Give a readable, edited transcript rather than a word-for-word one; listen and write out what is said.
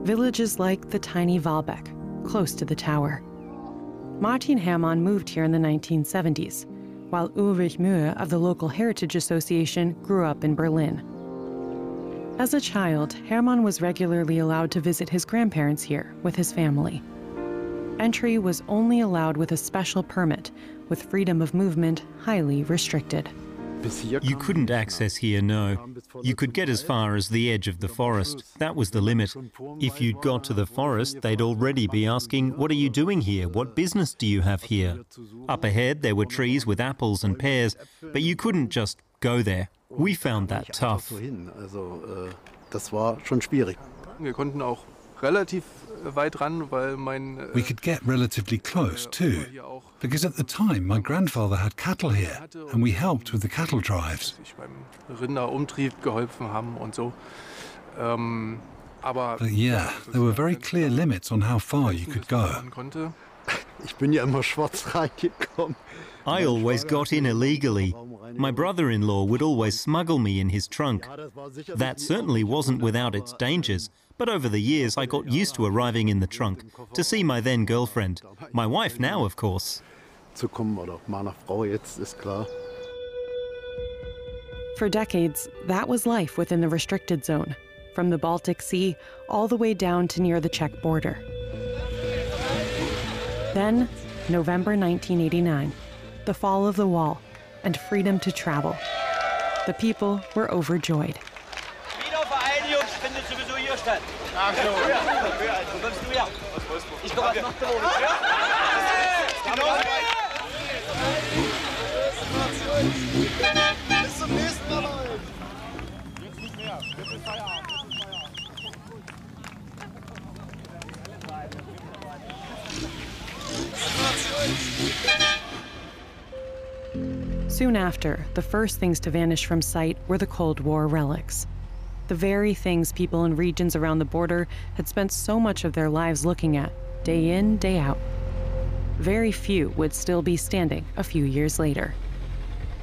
Villages like the tiny Walbeck, close to the tower. Martin Hermann moved here in the 1970s, while Ulrich Mühe of the local Heritage Association grew up in Berlin. As a child, Hermann was regularly allowed to visit his grandparents here with his family. Entry was only allowed with a special permit, with freedom of movement highly restricted. You couldn't access here, no. You could get as far as the edge of the forest. That was the limit. If you'd got to the forest, they'd already be asking, "What are you doing here? What business do you have here?" Up ahead, there were trees with apples and pears, but you couldn't just go there. We found that tough. We could get relatively close too, because at the time my grandfather had cattle here and we helped with the cattle drives. But yeah, there were very clear limits on how far you could go. I always got in illegally. My brother-in-law would always smuggle me in his trunk. That certainly wasn't without its dangers, but over the years I got used to arriving in the trunk to see my then girlfriend, my wife now, of course. For decades, that was life within the restricted zone, from the Baltic Sea all the way down to near the Czech border. Then, November 1989, the fall of the wall and freedom to travel. The people were overjoyed. Soon after, the first things to vanish from sight were the Cold War relics. The very things people in regions around the border had spent so much of their lives looking at, day in, day out. Very few would still be standing a few years later.